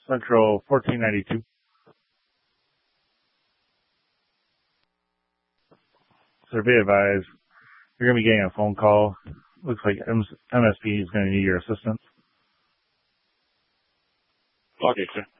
Central 1492. Sir, be advised, you're going to be getting a phone call. Looks like MSP is going to need your assistance. Okay, sir.